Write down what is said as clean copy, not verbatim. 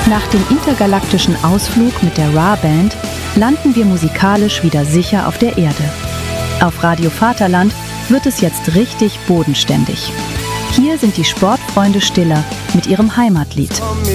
Nach dem intergalaktischen Ausflug mit der Ra-Band landen wir musikalisch wieder sicher auf der Erde. Auf Radio Vaterland wird es jetzt richtig bodenständig. Hier sind die Sportfreunde Stiller mit ihrem Heimatlied.